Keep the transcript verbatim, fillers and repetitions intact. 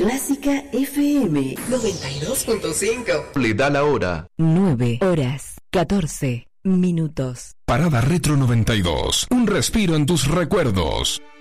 Clásica F M noventa y dos punto cinco. Le da la hora. nueve horas, catorce minutos. Parada Retro noventa y dos. Un respiro en tus recuerdos.